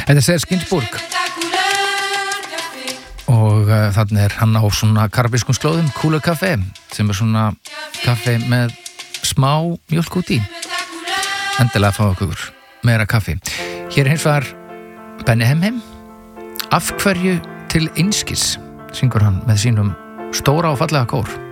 Þetta er Ginsburg og þannig hann á svona karabískum slóðum Cooler Café sem er svona kaffi með smá mjólk út í. Endilega fá okkur meira kaffi. Hér hins vegar Benny Hemhem. Af hverju til einskis syngur hann með sínum stóra og fallega kór.